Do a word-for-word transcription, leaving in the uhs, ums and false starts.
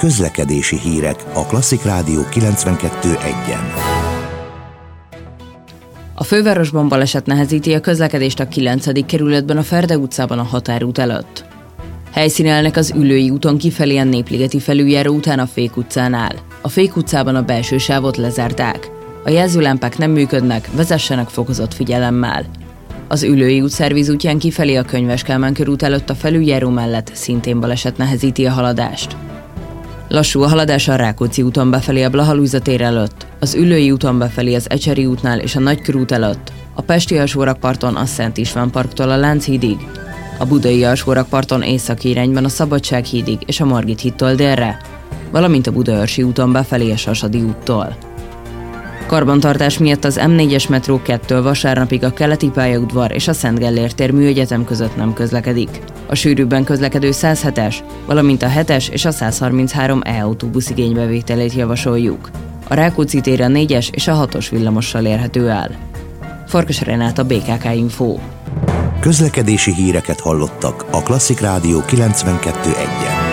Közlekedési hírek a Klasszik Rádió kilencvenkettő egyen. A fővárosban baleset nehezíti a közlekedést a kilencedik kerületben a Ferde utcában a Határút előtt. Helyszínelnek az Üllői úton kifelé a Népligeti felüljáró után a Fék utcánál. A Fék utcában a belső sávot lezárták. A jelzőlámpák nem működnek, vezessenek fokozott figyelemmel. Az Üllői út szervizútján kifelé a Könyves Kálmán körút előtt a felüljáró mellett szintén baleset nehezíti a haladást. Lassú a haladás a Rákóczi úton befelé a Blaha Lujza tér előtt, az Üllői úton befelé az Ecseri útnál és a Nagykörút előtt, a Pesti alsórakparton a Szent István parktól a Lánchídig, a Budai alsórakparton északi irányban a Szabadság hídig és a Margit hídtól délre, valamint a Budaörsi úton befelé a Sasadi úttól. Karbantartás miatt az em négyes metró kettől vasárnapig a Keleti pályaudvar és a Szent Gellért tér műegyetem között nem közlekedik. A sűrűbben közlekedő száz hetes, valamint a hetes és a száz harminchárom E autóbusz igénybevételét javasoljuk. A Rákóczi tér a négyes és a hatos villamossal érhető el. Farkas Renáta, bé ká ká Info. Közlekedési híreket hallottak a Klasszik Rádió kilencvenkettő egyen.